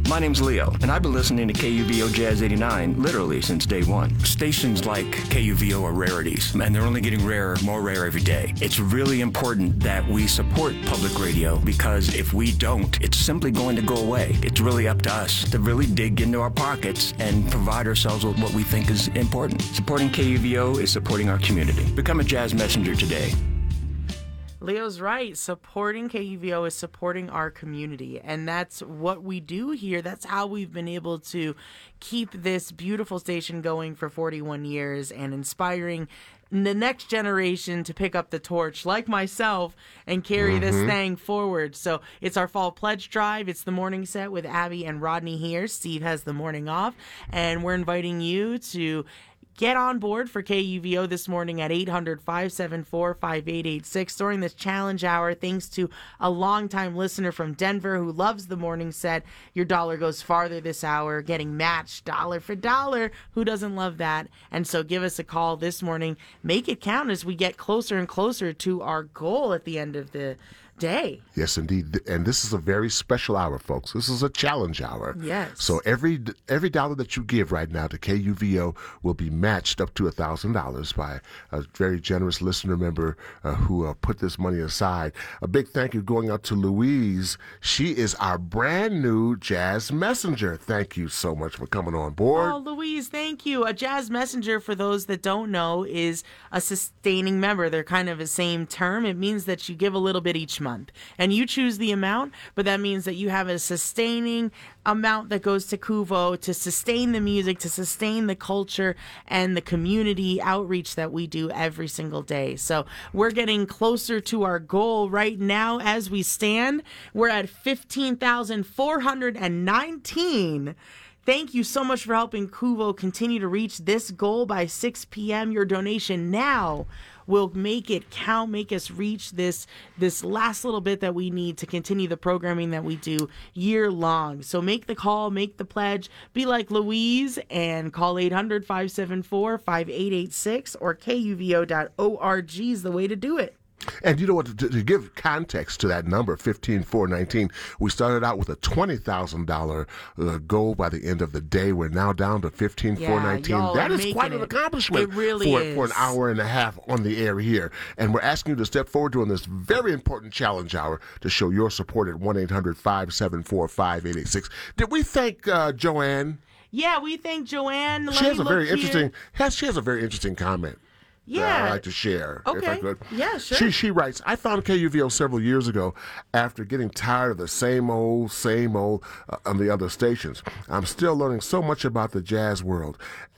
My name's Leo, and I've been listening to KUVO Jazz 89 literally since day one. Stations like KUVO are rarities, and they're only getting rarer, more rare every day. It's really important that we support public radio, because if we don't, it's simply going to go away. It's really up to us to really dig into our pockets and provide ourselves with what we think is important. Supporting KUVO is supporting our community. Become a jazz messenger today. Leo's right. Supporting KUVO is supporting our community, and that's what we do here. That's how we've been able to keep this beautiful station going for 41 years and inspiring the next generation to pick up the torch, like myself, and carry this thing forward. So it's our fall pledge drive. It's the morning set with Abby and Rodney here. Steve has the morning off, and we're inviting you to get on board for KUVO this morning at 800-574-5886 during this challenge hour. Thanks to a longtime listener from Denver who loves the morning set. Your dollar goes farther this hour, getting matched dollar for dollar. Who doesn't love that? And so give us a call this morning. Make it count as we get closer and closer to our goal at the end of the day. Yes, indeed. And this is a very special hour, folks. This is a challenge hour. Yes. So every dollar that you give right now to KUVO will be matched up to $1,000 by a very generous listener member who put this money aside. A big thank you going out to Louise. She is our brand new jazz messenger. Thank you so much for coming on board. Oh, Louise, thank you. A jazz messenger, for those that don't know, is a sustaining member. They're kind of the same term. It means that you give a little bit each month. And you choose the amount, but that means that you have a sustaining amount that goes to KUVO to sustain the music, to sustain the culture and the community outreach that we do every single day. So we're getting closer to our goal right now as we stand. We're at 15,419. Thank you so much for helping KUVO continue to reach this goal by 6 p.m. Your donation now will make it count, make us reach this last little bit that we need to continue the programming that we do year long. So make the call, make the pledge, be like Louise, and call 800-574-5886 or KUVO.org is the way to do it. And you know what, to give context to that number, 15,419, we started out with a $20,000 goal by the end of the day. We're now down to 15,419. Yeah, that is quite an accomplishment. It really is. For an hour and a half on the air here. And we're asking you to step forward during this very important challenge hour to show your support at 1-800-574-5886. Did we thank Joanne? Yeah, we thank Joanne. She has a very interesting comment. Yeah. I'd like to share, okay. if I could. Yeah, sure. She writes, I found KUVO several years ago after getting tired of the same old on the other stations. I'm still learning so much about the jazz world.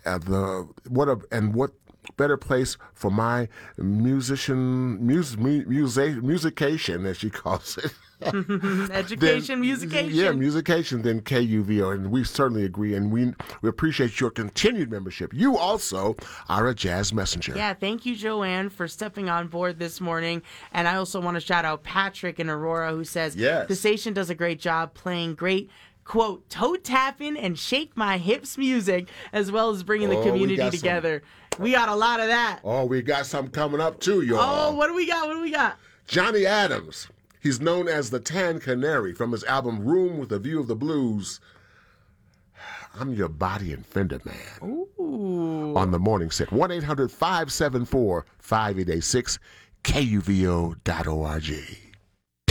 What better place for my musicication, as she calls it. Musication. Yeah, musication than KUVO, and we certainly agree, and we appreciate your continued membership. You also are a jazz messenger. Yeah, thank you, Joanne, for stepping on board this morning. And I also want to shout out Patrick in Aurora, who says, yes, the station does a great job playing great, quote, toe tapping and shake my hips music, as well as bringing the community together. We got a lot of that. Oh, we got something coming up too, y'all. Oh, what do we got? Johnny Adams. He's known as the Tan Canary from his album Room with a View of the Blues. I'm your body and fender man. Ooh. On the morning set. 1-800-574-5886, KUVO.org.